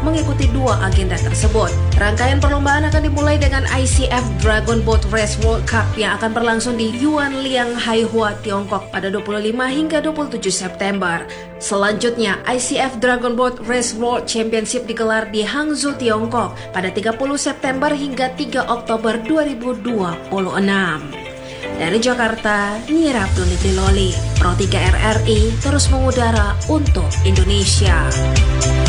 mengikuti dua agenda tersebut. Rangkaian perlombaan akan dimulai dengan ICF Dragon Boat Race World Cup yang akan berlangsung di Yuanliang Haihua, Tiongkok pada 25 hingga 27 September. Selanjutnya, ICF Dragon Boat Race World Championship digelar di Hangzhou, Tiongkok pada 30 September hingga 3 Oktober 2026. Dari Jakarta, Nira Loli, Pro 3 RRI terus mengudara untuk Indonesia.